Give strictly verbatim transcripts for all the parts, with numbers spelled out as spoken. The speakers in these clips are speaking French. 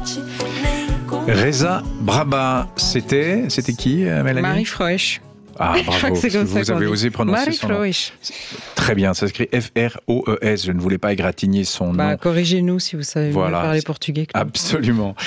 Reza Braba, c'était, c'était qui, Mélanie? Marie Froesch. Ah, bravo, c'est comme ça vous avez osé prononcer Marie son nom. Froesch. Très bien, ça s'écrit F R O E S, je ne voulais pas égratigner son Bah, nom. corrigez-nous si vous savez Voilà. mieux parler portugais. Que Absolument.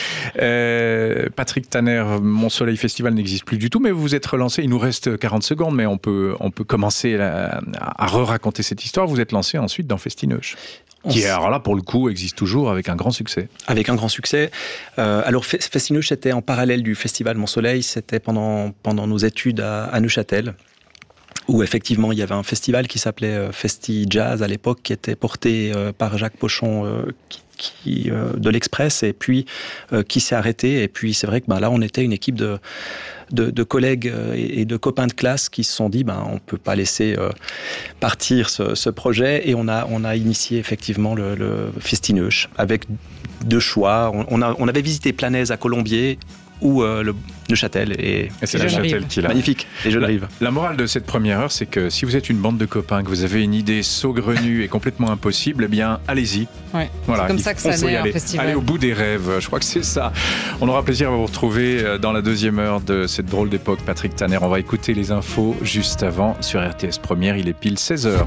Euh, Patrick Tanner, Mon Soleil Festival n'existe plus du tout, mais vous vous êtes relancé, il nous reste quarante secondes, mais on peut, on peut commencer à, à re-raconter cette histoire. Vous êtes lancé ensuite dans Festinoche, qui, alors là, pour le coup, existe toujours avec un grand succès. Avec un grand succès. Euh, alors, Festinoche, c'était en parallèle du festival Mon Soleil, c'était pendant, pendant nos études à, à Neuchâtel, où effectivement, il y avait un festival qui s'appelait Festi Jazz à l'époque, qui était porté euh, par Jacques Pochon, euh, qui, qui, euh, de l'Express, et puis euh, qui s'est arrêté. Et puis, c'est vrai que ben, là, on était une équipe de... De, de collègues et de copains de classe qui se sont dit ben, on ne peut pas laisser euh, partir ce, ce projet, et on a, on a initié effectivement le, le Festinoche avec deux choix. On, on, a, on avait visité Planaise à Colombier ou euh, le Neuchâtel, et, et c'est Neuchâtel qui l'a. Magnifique, et je l'arrive. La, la morale de cette première heure, c'est que si vous êtes une bande de copains, que vous avez une idée saugrenue et complètement impossible, eh bien, allez-y. Ouais, voilà, c'est comme ça que ça naît un festival. Allez au bout des rêves, je crois que c'est ça. On aura plaisir à vous retrouver dans la deuxième heure de cette drôle d'époque. Patrick Tanner, on va écouter les infos juste avant sur R T S Première, il est pile seize heures.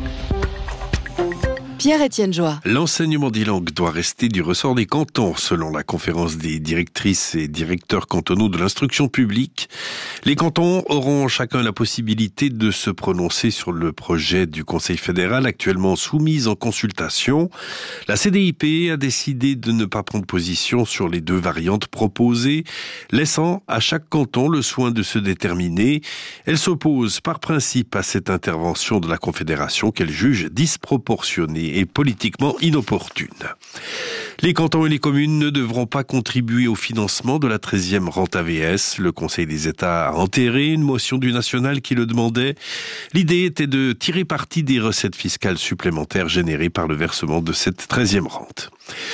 Pierre-Étienne Joie. L'enseignement des langues doit rester du ressort des cantons, selon la conférence des directrices et directeurs cantonaux de l'instruction publique. Les cantons auront chacun la possibilité de se prononcer sur le projet du Conseil fédéral actuellement soumis en consultation. La C D I P a décidé de ne pas prendre position sur les deux variantes proposées, laissant à chaque canton le soin de se déterminer. Elle s'oppose par principe à cette intervention de la Confédération qu'elle juge disproportionnée et politiquement inopportune. Les cantons et les communes ne devront pas contribuer au financement de la treizième rente A V S. Le Conseil des États a enterré une motion du national qui le demandait. L'idée était de tirer parti des recettes fiscales supplémentaires générées par le versement de cette treizième rente.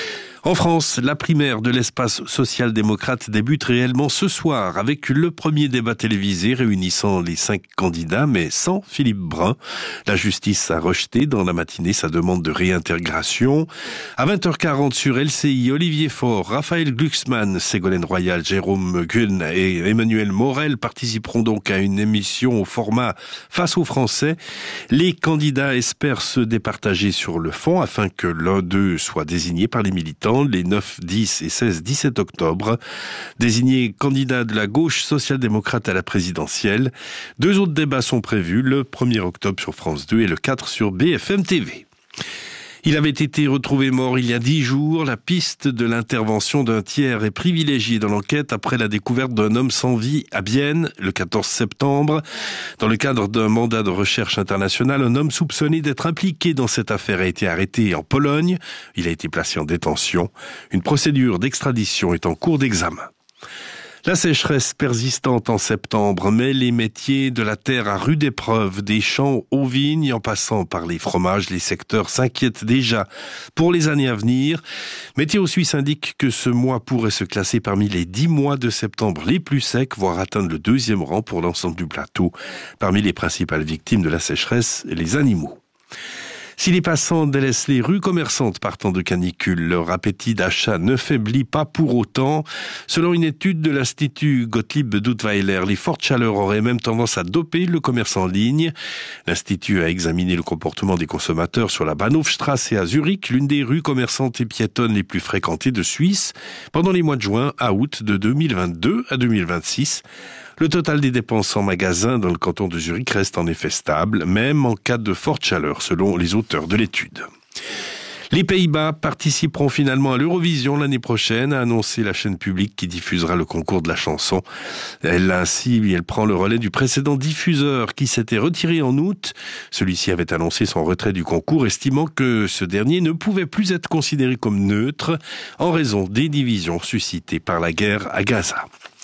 En France, la primaire de l'espace social-démocrate débute réellement ce soir avec le premier débat télévisé réunissant les cinq candidats, mais sans Philippe Brun. La justice a rejeté dans la matinée sa demande de réintégration. À vingt heures quarante sur L C I, Olivier Faure, Raphaël Glucksmann, Ségolène Royal, Jérôme Gunn et Emmanuel Morel participeront donc à une émission au format Face aux Français. Les candidats espèrent se départager sur le fond afin que l'un d'eux soit désigné par les militants les neuf, dix et seize, dix-sept octobre. Désignés candidats de la gauche social-démocrate à la présidentielle. Deux autres débats sont prévus, le premier octobre sur France deux et le quatre sur B F M T V. Il avait été retrouvé mort il y a dix jours. La piste de l'intervention d'un tiers est privilégiée dans l'enquête après la découverte d'un homme sans vie à Bienne le quatorze septembre. Dans le cadre d'un mandat de recherche international, un homme soupçonné d'être impliqué dans cette affaire a été arrêté en Pologne. Il a été placé en détention. Une procédure d'extradition est en cours d'examen. La sécheresse persistante en septembre met les métiers de la terre à rude épreuve. Des champs aux vignes, en passant par les fromages, les secteurs s'inquiètent déjà pour les années à venir. Météo Suisse indique que ce mois pourrait se classer parmi les dix mois de septembre les plus secs, voire atteindre le deuxième rang pour l'ensemble du plateau. Parmi les principales victimes de la sécheresse, les animaux. Si les passants délaissent les rues commerçantes partant de canicule, leur appétit d'achat ne faiblit pas pour autant. Selon une étude de l'Institut Gottlieb Duttweiler, les fortes chaleurs auraient même tendance à doper le commerce en ligne. L'Institut a examiné le comportement des consommateurs sur la Bahnhofstrasse et à Zurich, l'une des rues commerçantes et piétonnes les plus fréquentées de Suisse, pendant les mois de juin à août de deux mille vingt-deux à deux mille vingt-six. Le total des dépenses en magasin dans le canton de Zurich reste en effet stable, même en cas de forte chaleur, selon les auteurs de l'étude. Les Pays-Bas participeront finalement à l'Eurovision l'année prochaine, a annoncé la chaîne publique qui diffusera le concours de la chanson. Elle ainsi, elle prend le relais du précédent diffuseur qui s'était retiré en août. Celui-ci avait annoncé son retrait du concours, estimant que ce dernier ne pouvait plus être considéré comme neutre en raison des divisions suscitées par la guerre à Gaza.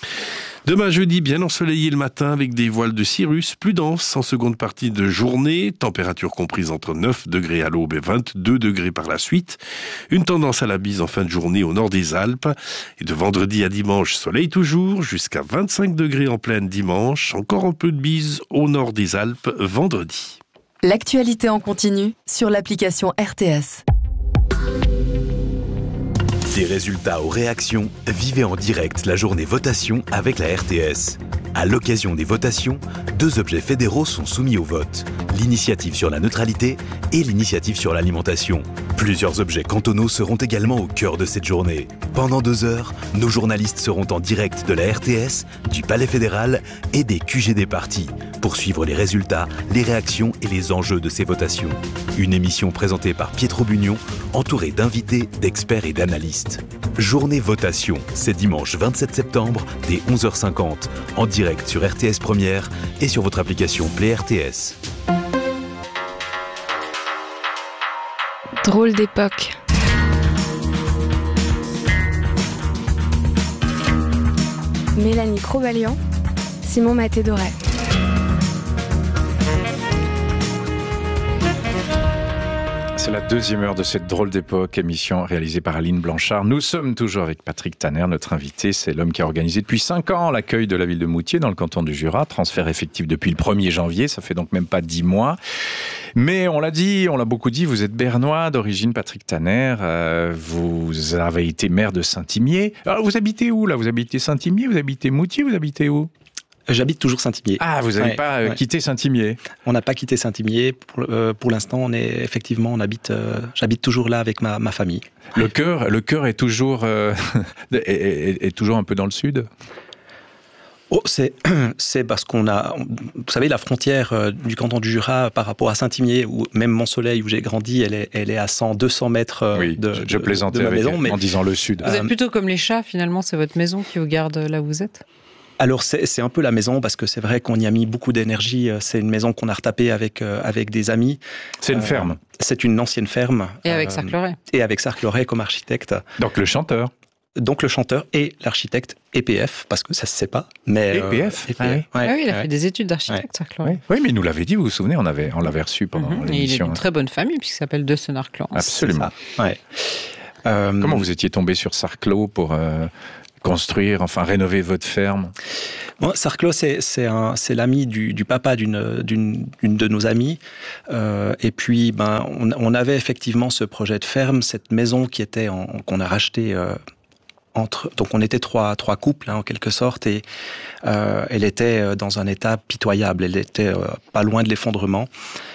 Demain jeudi, bien ensoleillé le matin avec des voiles de cirrus plus denses en seconde partie de journée, température comprise entre neuf degrés à l'aube et vingt-deux degrés par la suite. Une tendance à la bise en fin de journée au nord des Alpes. Et de vendredi à dimanche, soleil toujours, jusqu'à vingt-cinq degrés en pleine dimanche. Encore un peu de bise au nord des Alpes vendredi. L'actualité en continu sur l'application R T S. Des résultats aux réactions, vivez en direct la journée votation avec la R T S. À l'occasion des votations, deux objets fédéraux sont soumis au vote. L'initiative sur la neutralité et l'initiative sur l'alimentation. Plusieurs objets cantonaux seront également au cœur de cette journée. Pendant deux heures, nos journalistes seront en direct de la R T S, du Palais fédéral et des Q G des partis pour suivre les résultats, les réactions et les enjeux de ces votations. Une émission présentée par Pietro Bugnon, entourée d'invités, d'experts et d'analystes. Journée votation, c'est dimanche vingt-sept septembre dès onze heures cinquante, en direct sur R T S Première et sur votre application Play R T S. Drôle d'époque. Mélanie Crobalian, Simon Maté-Doré. C'est la deuxième heure de cette drôle d'époque, émission réalisée par Aline Blanchard. Nous sommes toujours avec Patrick Tanner, notre invité. C'est l'homme qui a organisé depuis cinq ans l'accueil de la ville de Moutier dans le canton du Jura. Transfert effectif depuis le premier janvier, ça fait donc même pas dix mois. Mais on l'a dit, on l'a beaucoup dit, vous êtes bernois d'origine, Patrick Tanner. Euh, vous avez été maire de Saint-Imier. Alors vous habitez où là ? Vous habitez Saint-Imier, vous habitez Moutier, vous habitez où ? J'habite toujours Saint-Imier. Ah, vous n'avez ouais, pas euh, ouais. quitté Saint-Imier ? On n'a pas quitté Saint-Imier. Pour, euh, pour l'instant, on est effectivement, on habite, euh, j'habite toujours là avec ma, ma famille. Le cœur, le cœur est toujours, euh, est, est, est toujours un peu dans le sud ? Oh, c'est, c'est parce qu'on a, vous savez, la frontière euh, du canton du Jura par rapport à Saint-Imier, ou même Mont-Soleil où j'ai grandi, elle est, elle est à cent, deux cents mètres euh, oui, de, je, je plaisantais de ma avec maison. elle, Mais en disant le sud. Vous êtes plutôt comme les chats, finalement, c'est votre maison qui vous garde là où vous êtes ? Alors c'est, c'est un peu la maison parce que c'est vrai qu'on y a mis beaucoup d'énergie. C'est une maison qu'on a retapée avec euh, avec des amis. C'est une euh, ferme. C'est une ancienne ferme. Et avec euh, Sarcleret. Et avec Sarcleret comme architecte. Donc le chanteur. Donc le chanteur et l'architecte E P F, parce que ça se sait pas. Mais E P F, euh, E P F ah oui. ouais, Ah oui, il a ouais. fait des études d'architecte, Ouais. Sarcleret. Oui. oui, mais il nous l'avait dit, vous vous souvenez, on, avait, on l'avait reçu pendant Mhm. Et il est l'émission. d'une très bonne famille, puisqu'il s'appelle De Senarclan. Absolument. C'est ça. Ouais. Euh, Comment vous étiez tombé sur Sarclot pour euh, construire, enfin rénover votre ferme ? Bon, Sarclot, c'est, c'est, un, c'est l'ami du, du papa d'une, d'une, d'une de nos amies. Euh, et puis, ben, on, on avait effectivement ce projet de ferme, cette maison qui était en, qu'on a rachetée euh, entre. Donc, on était trois, trois couples, hein, en quelque sorte, et euh, elle était dans un état pitoyable. Elle était euh, pas loin de l'effondrement.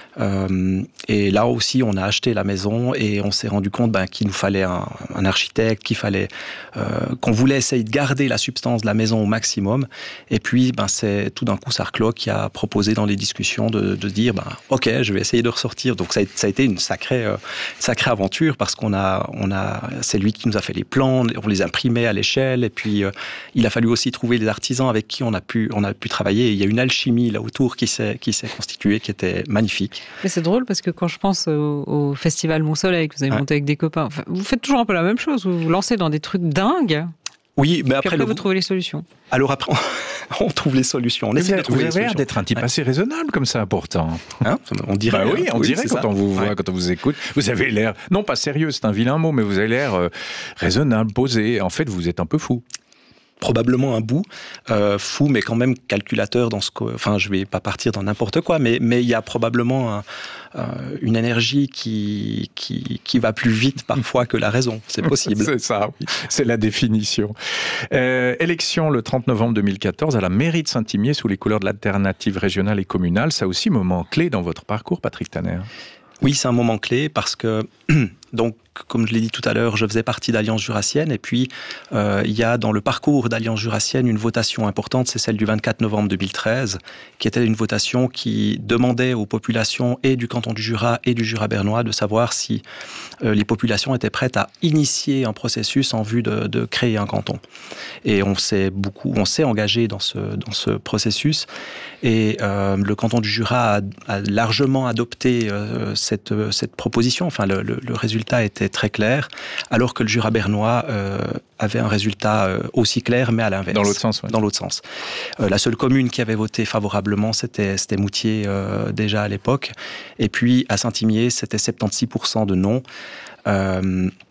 Euh, et là aussi, on a acheté la maison et on s'est rendu compte ben, qu'il nous fallait un, un architecte, qu'il fallait, euh, qu'on voulait essayer de garder la substance de la maison au maximum. Et puis, ben, c'est tout d'un coup Sarclot qui a proposé dans les discussions de, de dire, ben, ok, je vais essayer de ressortir. Donc ça a, ça a été une sacrée, euh, sacrée aventure parce qu'on a, on a, c'est lui qui nous a fait les plans, on les imprimait à l'échelle. Et puis, euh, il a fallu aussi trouver des artisans avec qui on a pu, on a pu travailler. Et il y a une alchimie là autour qui s'est, qui s'est constituée, qui était magnifique. Mais c'est drôle parce que quand je pense au, au festival Mont-Soleil que vous avez Ouais. monté avec des copains, enfin, vous faites toujours un peu la même chose, vous vous lancez dans des trucs dingues, Oui, mais puis après, après le... vous trouvez les solutions. alors après, on trouve les solutions. On Vous essaie de avez, trouver vous les avez l'air solutions. d'être un type Ouais. assez raisonnable comme ça, pourtant. Hein, on dirait. Bah oui, on dirait c'est quand ça. on vous voit, Ouais. quand on vous écoute. Vous avez l'air, non pas sérieux, c'est un vilain mot, mais vous avez l'air euh, raisonnable, posé. En fait, vous êtes un peu fou. Probablement un bout, euh, fou, mais quand même calculateur dans ce que. Enfin, je vais pas partir dans n'importe quoi, mais mais il y a probablement un, euh, une énergie qui qui qui va plus vite parfois que la raison. C'est possible. C'est ça, oui. C'est la définition. Euh, élection le trente novembre deux mille quatorze à la mairie de Saint-Imier sous les couleurs de l'alternative régionale et communale. Ça aussi, moment clé dans votre parcours, Patrick Tanner. Oui, c'est un moment clé parce que, donc, comme je l'ai dit tout à l'heure, je faisais partie d'Alliance Jurassienne et puis euh, il y a dans le parcours d'Alliance Jurassienne une votation importante, c'est celle du vingt-quatre novembre deux mille treize, qui était une votation qui demandait aux populations et du canton du Jura et du Jura bernois de savoir si euh, les populations étaient prêtes à initier un processus en vue de, de créer un canton. Et on s'est beaucoup, on s'est engagé dans ce, dans ce processus et euh, le canton du Jura a, a largement adopté euh, cette, cette proposition. Enfin, le, le, le résultat était très clair, alors que le Jura bernois euh, avait un résultat euh, aussi clair, mais à l'inverse. Dans l'autre sens, oui. Dans l'autre sens. Euh, la seule commune qui avait voté favorablement, c'était, c'était Moutier euh, déjà à l'époque. Et puis, à Saint-Imier, c'était soixante-seize pour cent de non. Euh,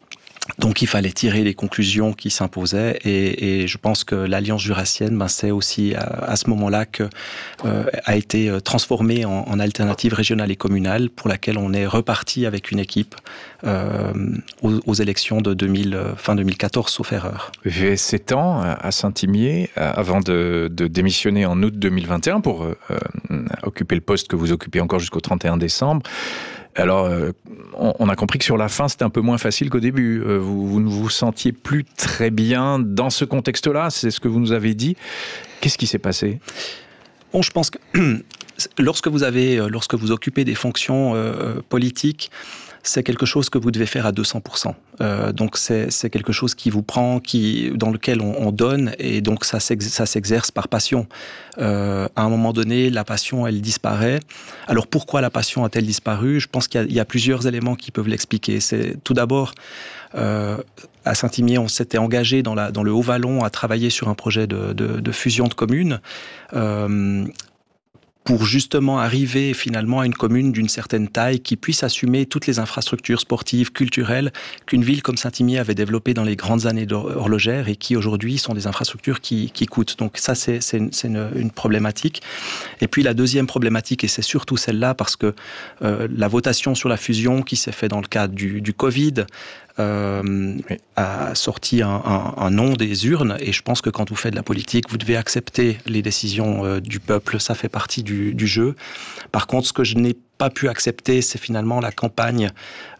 Donc il fallait tirer les conclusions qui s'imposaient et, et je pense que l'Alliance jurassienne, ben, c'est aussi à, à ce moment-là que euh, a été transformée en, en alternative régionale et communale pour laquelle on est reparti avec une équipe euh, aux, aux élections de deux mille, fin deux mille quatorze, sauf erreur. Vous avez sept ans à Saint-Imier avant de, de démissionner en août deux mille vingt et un pour euh, occuper le poste que vous occupez encore jusqu'au trente et un décembre. Alors, euh, on a compris que sur la fin, c'était un peu moins facile qu'au début. Euh, vous, vous ne vous sentiez plus très bien dans ce contexte-là, c'est ce que vous nous avez dit. Qu'est-ce qui s'est passé ? Bon, je pense que lorsque vous avez, lorsque vous occupez des fonctions euh, politiques, c'est quelque chose que vous devez faire à deux cents pour cent. Euh, donc c'est, c'est quelque chose qui vous prend, qui, dans lequel on, on donne, et donc ça, ça s'exerce par passion. Euh, à un moment donné, la passion, elle disparaît. Alors pourquoi la passion a-t-elle disparu ? Je pense qu'il y a, il y a plusieurs éléments qui peuvent l'expliquer. C'est tout d'abord, euh, à Saint-Imier, on s'était engagé dans, la, dans le Haut-Vallon à travailler sur un projet de, de, de fusion de communes. Euh, pour justement arriver finalement à une commune d'une certaine taille qui puisse assumer toutes les infrastructures sportives, culturelles qu'une ville comme Saint-Imier avait développées dans les grandes années horlogères et qui aujourd'hui sont des infrastructures qui, qui coûtent. Donc ça, c'est, c'est, une, c'est une, une problématique. Et puis la deuxième problématique, et c'est surtout celle-là parce que euh, la votation sur la fusion qui s'est faite dans le cadre du, du Covid, Euh, oui. a sorti un, un, un nom des urnes, et je pense que quand vous faites de la politique, vous devez accepter les décisions euh, du peuple, ça fait partie du, du jeu. Par contre, ce que je n'ai pas pu accepter, c'est finalement la campagne,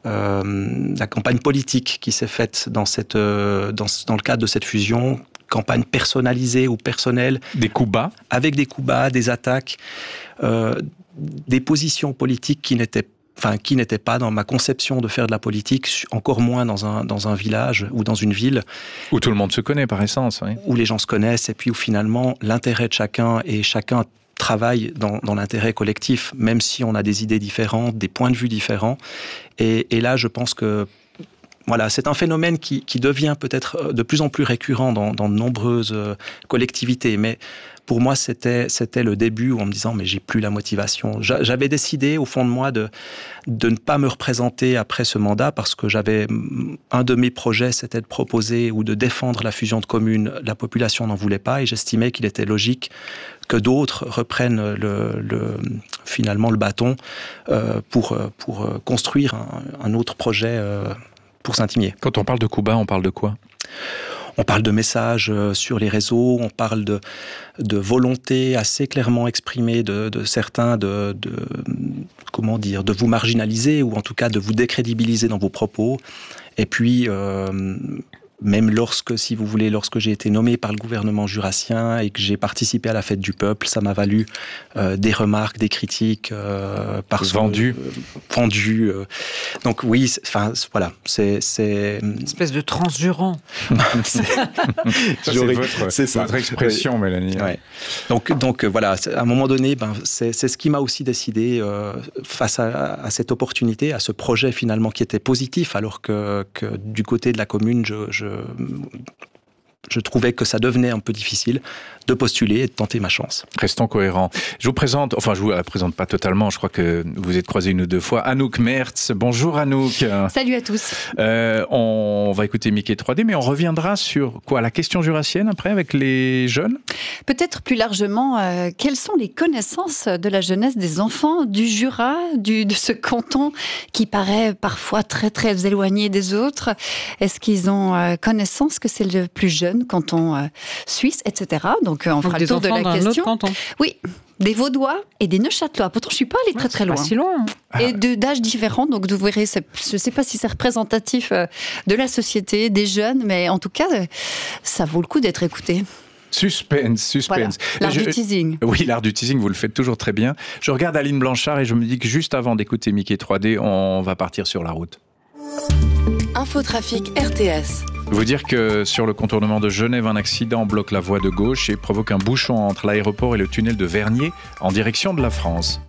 euh, la campagne politique qui s'est faite dans, cette, euh, dans, dans le cadre de cette fusion, campagne personnalisée ou personnelle. Des coups bas. Avec des coups bas, des attaques, euh, des positions politiques qui n'étaient pas Enfin, qui n'était pas dans ma conception de faire de la politique, encore moins dans un, dans un village ou dans une ville. Où tout le monde se connaît par essence. Oui. Où les gens se connaissent et puis où finalement l'intérêt de chacun et chacun travaille dans, dans l'intérêt collectif, même si on a des idées différentes, des points de vue différents. Et, et là, je pense que voilà, c'est un phénomène qui, qui devient peut-être de plus en plus récurrent dans, dans de nombreuses collectivités. Mais pour moi, c'était, c'était le début où en me disant « mais j'ai plus la motivation ». J'avais décidé au fond de moi de, de ne pas me représenter après ce mandat parce que j'avais un de mes projets, c'était de proposer ou de défendre la fusion de communes. La population n'en voulait pas et j'estimais qu'il était logique que d'autres reprennent le, le, finalement le bâton euh, pour, pour construire un, un autre projet euh, pour Saint-Imier. Quand on parle de coups bas, on parle de quoi ? On parle de messages sur les réseaux, on parle de, de volonté assez clairement exprimée de, de certains de, de, comment dire, de vous marginaliser ou en tout cas de vous décrédibiliser dans vos propos. Et puis, euh, même lorsque, si vous voulez, lorsque j'ai été nommé par le gouvernement jurassien et que j'ai participé à la fête du peuple, ça m'a valu euh, des remarques, des critiques, euh, parce vendues. Euh, vendues. Euh. Donc oui, enfin voilà, c'est, c'est une espèce de transjurant. c'est, ça, c'est, votre, c'est ça. votre expression, oui. Mélanie. Ouais. Donc donc voilà, à un moment donné, ben c'est, c'est ce qui m'a aussi décidé euh, face à, à cette opportunité, à ce projet finalement qui était positif, alors que, que du côté de la commune, je, je Je trouvais que ça devenait un peu difficile de postuler et de tenter ma chance. Restons cohérents. Je vous présente, enfin je vous la présente pas totalement, je crois que vous êtes croisés une ou deux fois. Anouk Mertz, bonjour Anouk. Salut à tous. Euh, on va écouter Mickey trois D, mais on reviendra sur quoi ? La question jurassienne après avec les jeunes ? Peut-être plus largement, euh, quelles sont les connaissances de la jeunesse des enfants du Jura, du, de ce canton qui paraît parfois très très éloigné des autres ? Est-ce qu'ils ont euh, connaissance que c'est le plus jeune canton euh, suisse, et cetera. Donc on fera Donc le tour de la question. Oui, des Vaudois et des Neuchâtelois. Pourtant, je suis pas allée très très loin. loin. Pas si loin. Et de, d'âges différents. Donc vous verrez, c'est, je ne sais pas si c'est représentatif de la société, des jeunes, mais en tout cas, ça vaut le coup d'être écouté. Suspense, suspense. Voilà, l'art je, du teasing. Oui, l'art du teasing, vous le faites toujours très bien. Je regarde Aline Blanchard et je me dis que juste avant d'écouter Mickey trois D, on va partir sur la route. Infotrafic R T S. Vous dire que sur le contournement de Genève, un accident bloque la voie de gauche et provoque un bouchon entre l'aéroport et le tunnel de Vernier en direction de la France.